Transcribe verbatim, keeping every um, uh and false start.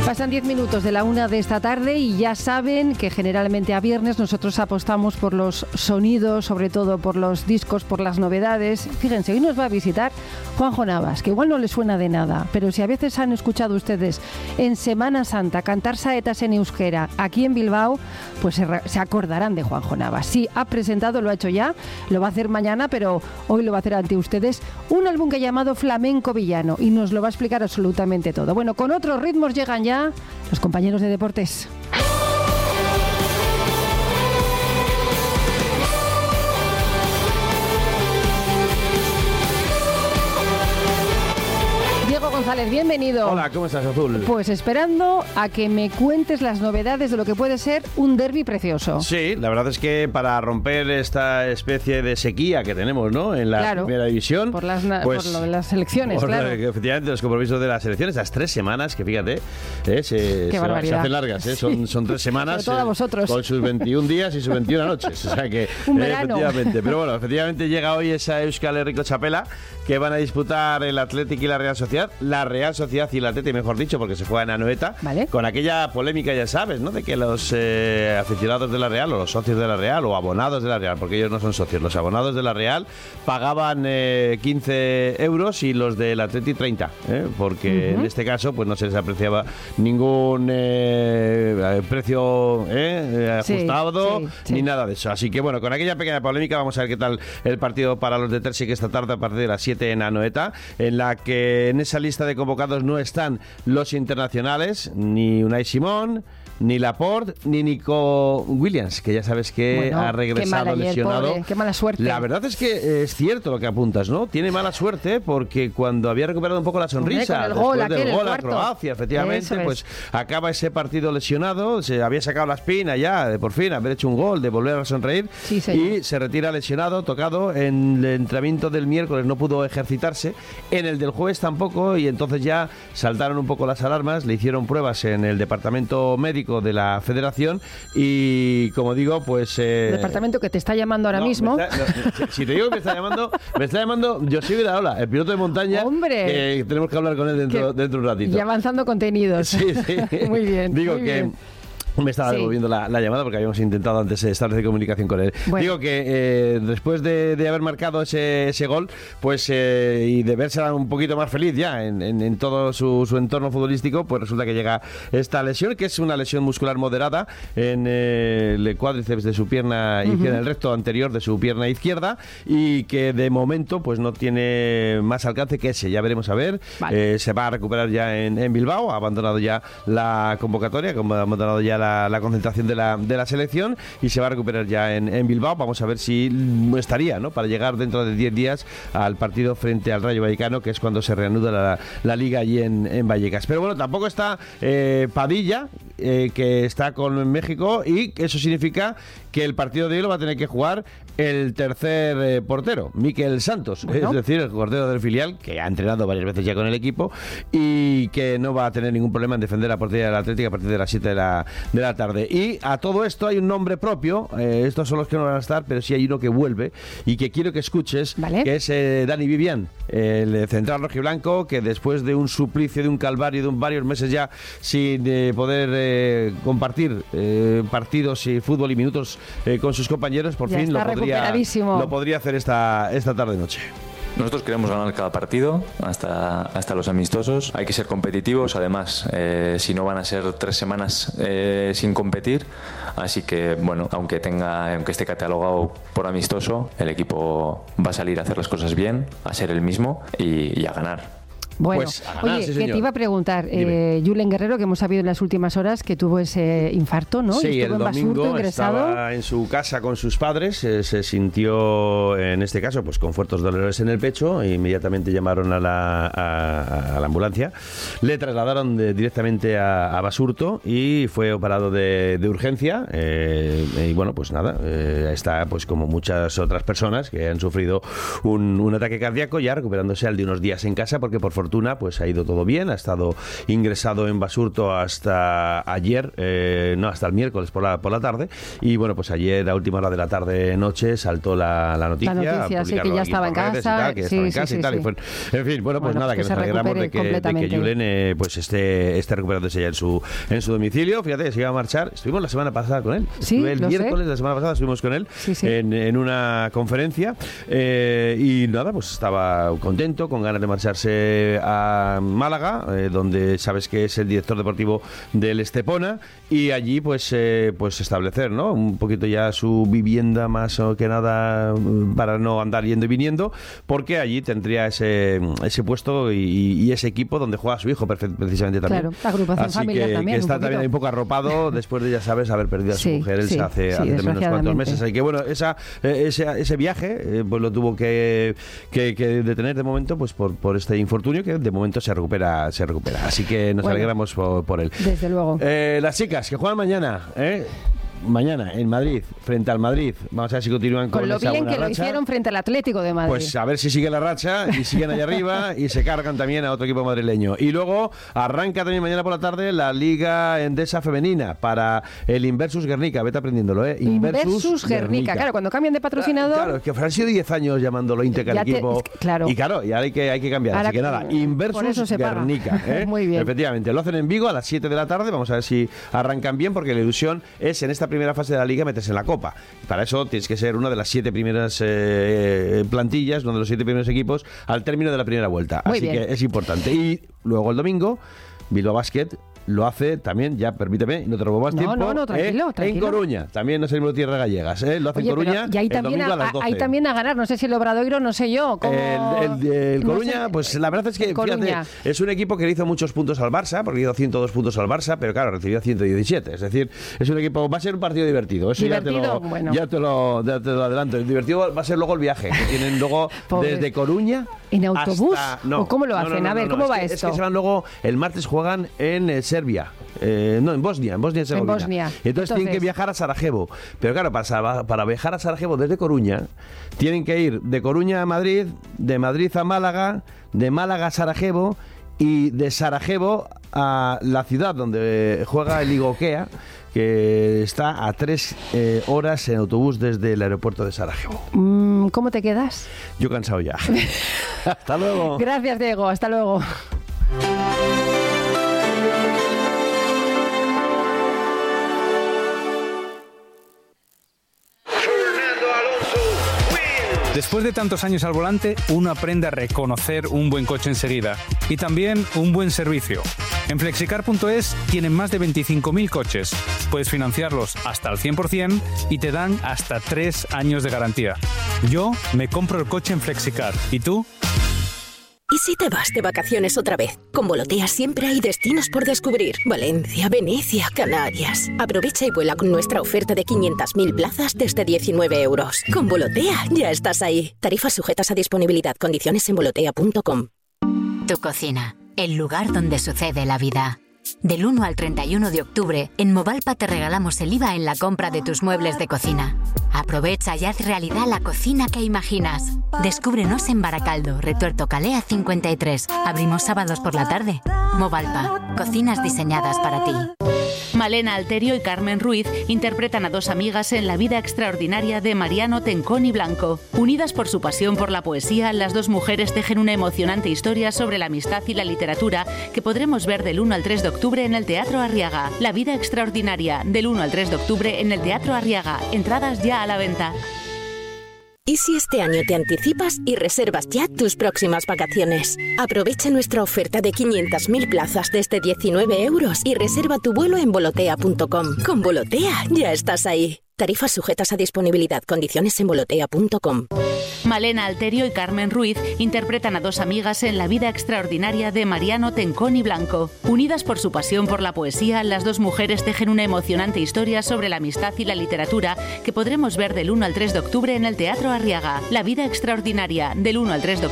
Pasan diez minutos de la una de esta tarde y ya saben que generalmente a viernes nosotros apostamos por los sonidos, sobre todo por los discos, por las novedades. Fíjense, hoy nos va a visitar Juanjo Navas, que igual no les suena de nada, pero si a veces han escuchado ustedes en Semana Santa cantar saetas en euskera aquí en Bilbao, pues se, se acordarán de Juanjo Navas. Sí, ha presentado, lo ha hecho ya, lo va a hacer mañana, pero hoy lo va a hacer ante ustedes, un álbum que ha llamado Flamenco Villano y nos lo va a explicar absolutamente todo. Bueno, con otros ritmos llegan ya los compañeros de deportes. Diego González, bienvenido. Hola, ¿cómo estás, Azul? Pues esperando a que me cuentes las novedades de lo que puede ser un derbi precioso. Sí, la verdad es que para romper esta especie de sequía que tenemos, ¿no?, en la claro, primera división, por las, pues, por lo de las elecciones, por claro. La, efectivamente, los compromisos de las elecciones, las tres semanas, que fíjate, eh, se, se, se hacen largas, eh, son, son tres semanas. Sobre todo a vosotros. Eh, con sus veintiún días y sus veintiuna noches. O sea que, un eh, verano. Efectivamente. Pero bueno, efectivamente llega hoy esa Euskal Herriko Txapela que van a disputar el Athletic y la Real Sociedad. La Real Sociedad y el Athletic, mejor dicho, porque se juega en Anoeta, ¿vale?, con aquella polémica, ya sabes, ¿no?, de que los eh, aficionados de la Real o los socios de la Real o abonados de la Real, porque ellos no son socios, los abonados de la Real pagaban eh, quince euros y los del Athletic treinta, ¿eh? Porque uh-huh. en este caso pues no se les apreciaba ningún eh, precio eh, ajustado, sí, sí, sí. ni nada de eso. Así que bueno, con aquella pequeña polémica vamos a ver qué tal el partido para los de Tersi, que esta tarde a partir de las siete en Anoeta, en la que en esa lista de convocados no están los internacionales, ni Unai Simón, ni Laporte, ni Nico Williams, que ya sabes que bueno, ha regresado qué lesionado. Pobre, qué mala suerte. La verdad es que es cierto lo que apuntas, ¿no? Tiene mala suerte porque cuando había recuperado un poco la sonrisa, Hombre, con el después gol, del gol a Croacia, efectivamente, pues acaba ese partido lesionado, se había sacado la espina ya de por fin haber hecho un gol, de volver a sonreír, sí, y se retira lesionado, tocado. En el entrenamiento del miércoles no pudo ejercitarse, en el del jueves tampoco, y entonces ya saltaron un poco las alarmas, le hicieron pruebas en el departamento médico de la Federación y, como digo, pues... Eh, el departamento que te está llamando ahora no, mismo. Está, no, si te digo que me está llamando, me está llamando José Iraola, el piloto de montaña. ¡Hombre! Eh, tenemos que hablar con él dentro, que, dentro de un ratito. Y avanzando contenidos. Sí, sí. Muy bien. Digo muy que... bien. Me estaba sí. devolviendo la, la llamada porque habíamos intentado antes establecer comunicación con él. Bueno. Digo que eh, después de, de haber marcado ese, ese gol, pues eh, y de verse un poquito más feliz ya en, en, en todo su, su entorno futbolístico, pues resulta que llega esta lesión, que es una lesión muscular moderada en eh, el cuádriceps de su pierna uh-huh. izquierda, en el recto anterior de su pierna izquierda, y que de momento pues no tiene más alcance que ese. Ya veremos a ver. Vale. Eh, se va a recuperar ya en, en Bilbao, ha abandonado ya la convocatoria, ha abandonado ya la La, la concentración de la, de la selección y se va a recuperar ya en, en Bilbao. Vamos a ver si estaría, ¿no?, para llegar dentro de diez días al partido frente al Rayo Vallecano, que es cuando se reanuda la, la liga allí en, en Vallecas. Pero bueno, tampoco está eh, Padilla, eh, que está con México, y eso significa que el partido de hoy lo va a tener que jugar el tercer eh, portero, Mikel Santos, bueno. es decir, el portero del filial, que ha entrenado varias veces ya con el equipo y que no va a tener ningún problema en defender la portería del Atlético a partir de las siete de la, de la tarde. Y a todo esto hay un nombre propio, eh, estos son los que no van a estar, pero sí hay uno que vuelve y que quiero que escuches, ¿vale?, que es eh, Dani Vivian, el central rojiblanco, que después de un suplicio, de un calvario, de un, varios meses ya sin eh, poder eh, compartir eh, partidos y fútbol y minutos eh, con sus compañeros, por ya fin lo podría, lo podría hacer esta, esta tarde-noche. Nosotros queremos ganar cada partido, hasta, hasta los amistosos. Hay que ser competitivos, además, eh, si no van a ser tres semanas eh, sin competir. Así que, bueno, aunque tenga, aunque esté catalogado por amistoso, el equipo va a salir a hacer las cosas bien, a ser el mismo y, y a ganar. Bueno, pues, ganar, oye, sí, que te iba a preguntar, eh, Julen Guerrero, que hemos sabido en las últimas horas que tuvo ese infarto, ¿no? Sí, y estuvo el en domingo Basurto, ingresado. Estaba en su casa con sus padres, eh, se sintió, en este caso, pues con fuertes dolores en el pecho, e inmediatamente llamaron a la, a, a la ambulancia, le trasladaron de, directamente a, a Basurto y fue operado de, de urgencia, eh, y bueno, pues nada, eh, está pues como muchas otras personas que han sufrido un, un ataque cardíaco, ya recuperándose al de unos días en casa, porque por fortuna fortuna, pues ha ido todo bien. Ha estado ingresado en Basurto hasta ayer, eh, no, hasta el miércoles por la, por la tarde. Y bueno, pues ayer a última hora de la tarde-noche saltó la, la noticia. La noticia, sí, que ya estaba en casa. Tal, que sí, estaba en sí, casa sí, y tal. sí. Y fue, en fin, bueno, pues bueno, nada, pues que, que nos alegramos de que, de que Julen eh, pues esté, esté recuperándose ya en su, en su domicilio. Fíjate, se iba a marchar. Estuvimos la semana pasada con él. Sí, Estuve el lo miércoles sé. de la semana pasada, estuvimos con él sí, sí. En, en una conferencia. Eh, y nada, pues estaba contento, con ganas de marcharse a Málaga, eh, donde sabes que es el director deportivo del Estepona, y allí pues eh, pues establecer, ¿no?, un poquito ya su vivienda más o que nada para no andar yendo y viniendo, porque allí tendría ese, ese puesto y, y ese equipo donde juega su hijo precisamente también. Claro, la agrupación Así familiar que, también. que está un también un poco arropado después de, ya sabes, haber perdido a su sí, mujer sí, hace, sí, hace menos cuantos meses. Así que bueno, esa, eh, ese, ese viaje eh, pues lo tuvo que, que, que detener de momento, pues por, por este infortunio, que de momento se recupera, se recupera. Así que nos bueno, alegramos por, por él. Desde luego. Eh, las chicas que juegan mañana, ¿eh? Mañana en Madrid, frente al Madrid. Vamos a ver si continúan con, con lo esa bien buena que racha. Lo hicieron frente al Atlético de Madrid. Pues a ver si sigue la racha y siguen allá arriba y se cargan también a otro equipo madrileño. Y luego arranca también mañana por la tarde la Liga Endesa Femenina para el Inversus Guernica. Vete aprendiéndolo, ¿eh? Inversus, Inversus Guernica. Guernica. Claro, cuando cambian de patrocinador... Claro, es que han sido diez años llamándolo Inter al equipo. Te, claro. Y claro, y ahora hay que, hay que cambiar. Ahora, así que nada, Inversus Guernica. ¿eh? Muy bien. Efectivamente, lo hacen en Vigo a las siete de la tarde. Vamos a ver si arrancan bien, porque la ilusión es en esta primera fase de la Liga meterse en la Copa. Para eso tienes que ser una de las siete primeras eh, plantillas, uno de los siete primeros equipos al término de la primera vuelta. Muy Así bien. que es importante. Y luego el domingo, Bilbao Basket lo hace también, ya permíteme, no te robo más no, tiempo. No, no, tranquilo, eh, tranquilo. En Coruña, también no salimos de tierras gallegas, ¿eh? Lo hace Oye, en Coruña y ahí el también domingo a, a las doce. Ahí también a ganar, no sé si el Obradoiro, no sé yo. Como... El, el, el Coruña, no sé, pues la verdad es que fíjate, es un equipo que le hizo muchos puntos al Barça, porque le hizo ciento dos puntos al Barça, pero claro, recibió ciento diecisiete. Es decir, es un equipo, va a ser un partido divertido. Eso ¿Divertido? Ya te lo, bueno. ya te lo, ya te lo adelanto. El divertido va a ser luego el viaje, que tienen luego desde Coruña. ¿En autobús? Hasta, no, ¿O cómo lo hacen? No, no, no, a ver, no, ¿cómo es va que, esto? Es que se van luego, el martes juegan en eh, Serbia. Eh, no, en Bosnia, en Bosnia y Herzegovina. En Bosnia. Entonces, Entonces tienen que viajar a Sarajevo. Pero claro, para, para viajar a Sarajevo desde Coruña, tienen que ir de Coruña a Madrid, de Madrid a Málaga, de Málaga a Sarajevo y de Sarajevo a la ciudad donde juega el Igokea, que está a tres eh, horas en autobús desde el aeropuerto de Sarajevo. Mm, ¿Cómo te quedas? Yo cansado ya. Hasta luego. Gracias, Diego. Hasta luego. Después de tantos años al volante, uno aprende a reconocer un buen coche enseguida y también un buen servicio. En Flexicar punto es tienen más de veinticinco mil coches. Puedes financiarlos hasta al cien por ciento y te dan hasta tres años de garantía. Yo me compro el coche en Flexicar. ¿Y tú? ¿Y si te vas de vacaciones otra vez? Con Volotea siempre hay destinos por descubrir. Valencia, Venecia, Canarias. Aprovecha y vuela con nuestra oferta de quinientas mil plazas desde diecinueve euros. Con Volotea ya estás ahí. Tarifas sujetas a disponibilidad. Condiciones en volotea punto com. Tu cocina, el lugar donde sucede la vida. Del uno al treinta y uno de octubre, en Movalpa te regalamos el I V A en la compra de tus muebles de cocina. Aprovecha y haz realidad la cocina que imaginas. Descúbrenos en Baracaldo, Retuerto Calea cincuenta y tres. Abrimos sábados por la tarde. Movalpa, cocinas diseñadas para ti. Malena Alterio y Carmen Ruiz interpretan a dos amigas en La vida extraordinaria de Mariano Tencón y Blanco. Unidas por su pasión por la poesía, las dos mujeres tejen una emocionante historia sobre la amistad y la literatura que podremos ver del uno al tres de octubre en el Teatro Arriaga. La vida extraordinaria, del uno al tres de octubre en el Teatro Arriaga. Entradas ya a la venta. ¿Y si este año te anticipas y reservas ya tus próximas vacaciones? Aprovecha nuestra oferta de quinientas mil plazas desde diecinueve euros y reserva tu vuelo en volotea punto com. Con Volotea ya estás ahí. Tarifas sujetas a disponibilidad. Condiciones en volotea punto com. Malena Alterio y Carmen Ruiz interpretan a dos amigas en La vida extraordinaria de Mariano Tencón y Blanco. Unidas por su pasión por la poesía, las dos mujeres tejen una emocionante historia sobre la amistad y la literatura que podremos ver del uno al tres de octubre en el Teatro Arriaga. La vida extraordinaria, del uno al tres de octubre